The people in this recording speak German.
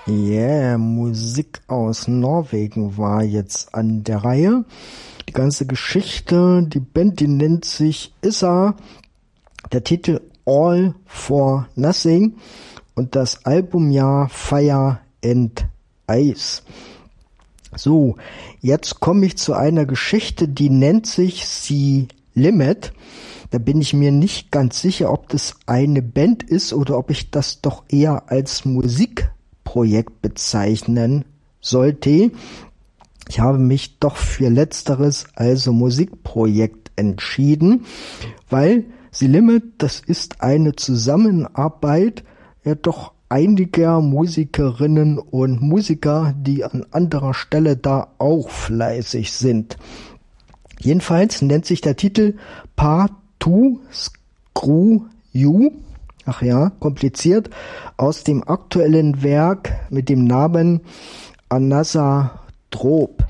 Yeah, Musik aus Norwegen war jetzt an der Reihe. Die ganze Geschichte, die Band, die nennt sich Issa, der Titel All for Nothing und das Albumjahr Fire and Ice. So, jetzt komme ich zu einer Geschichte, die nennt sich The Limit. Da bin ich mir nicht ganz sicher, ob das eine Band ist oder ob ich das doch eher als Musikprojekt bezeichnen sollte. Ich habe mich doch für Letzteres, also Musikprojekt, entschieden, weil The Limit, das ist eine Zusammenarbeit, ja doch einiger Musikerinnen und Musiker, die an anderer Stelle da auch fleißig sind. Jedenfalls nennt sich der Titel Part 2 Screw You, ach ja, kompliziert, aus dem aktuellen Werk mit dem Namen Another Trope.